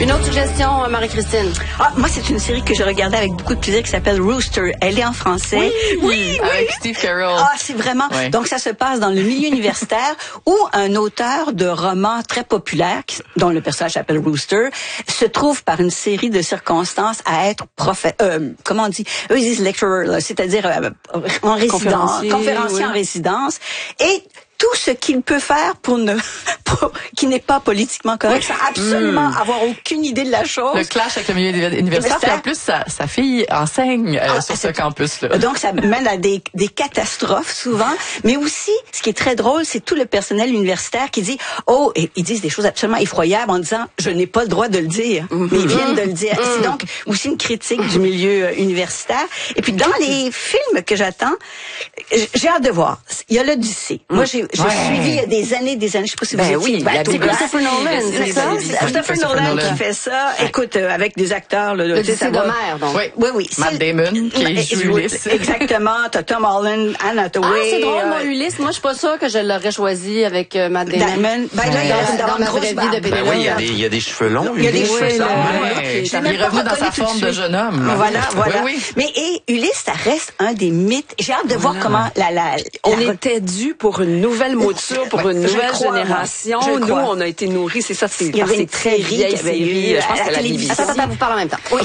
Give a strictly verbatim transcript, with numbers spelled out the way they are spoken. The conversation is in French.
Une autre suggestion, Marie-Christine. Ah, moi, c'est une série que je regardais avec beaucoup de plaisir qui s'appelle Rooster. Elle est en français. Oui, oui, avec oui. Steve Carell. Ah, c'est vraiment. Oui. Donc, ça se passe dans le milieu universitaire où un auteur de romans très populaire, qui, dont le personnage s'appelle Rooster, se trouve par une série de circonstances à être prophète. Euh, comment on dit? Eux, ils disent lecturer, là, c'est-à-dire euh, en résidence, Conférencier, conférencier oui. en résidence. Et tout ce qu'il peut faire pour ne, pour, qui n'est pas politiquement correct, sans absolument Mm. avoir aucune idée de la chose. Le clash avec le milieu universitaire. Puis en plus, sa, sa fille enseigne euh, Ah, sur ce c'est- campus-là. Donc, ça mène à des, des catastrophes souvent. Mais aussi, ce qui est très drôle, c'est tout le personnel universitaire qui dit, oh, et ils disent des choses absolument effroyables en disant, je n'ai pas le droit de le dire. Mais ils viennent de le dire. C'est donc aussi une critique du milieu euh, universitaire. Et puis, dans les films que j'attends, j- j'ai hâte de voir. Il y a l'Odyssée. Moi, j'ai j'ai Ouais. suivi il y a des années, des années, je sais pas si Ben vous oui, étiez... la Ben, double- Top Gun. Christopher Nolan, C'est c'est ça, ça? c'est Christopher Christopher Nolan Nolan. qui fait ça. Écoute, euh, avec des acteurs, là, là, tu sais, ça L'Odyssée va- d'Homère, donc. Oui. Oui, oui. Matt c'est- Damon, qui Mais- joue Ulysse. Exactement. T'as Tom Holland, Anne Hathaway. Ah, c'est drôle, euh, moi, Ulysse. Moi, je suis pas sûre que je l'aurais choisi avec euh, Matt Damon. Damon. Ben là, il y a Dans- dans, dans une ma grosse vraie vie barbe. de Ben oui, il y a Pénélope. des, il y a des cheveux longs. Il y a des Ulysse. cheveux longs. Ouais. Ouais. Il J'ai est même pas revenu dans sa reconnu tout forme de de suite. jeune homme. Voilà, voilà. Oui, oui. Mais et Ulysse, ça reste un des mythes. J'ai hâte de voir comment la la. On la- était dû pour une nouvelle mouture, pour Ouais, une je nouvelle crois, moi. génération. Je Nous, crois. on a été nourris, c'est ça, c'est Il y avait c'est une très série vieille qui avait série. eu Je pense à la que la B B C. télévision. Attends, attends, vous parlez en même temps.